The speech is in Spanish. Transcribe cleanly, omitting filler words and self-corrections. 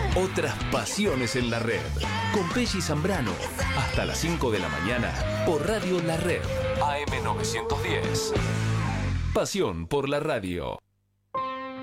Otras pasiones en la red. Con Pelli Zambrano. Hasta las 5 de la mañana por Radio La Red. AM 910. Pasión por la radio.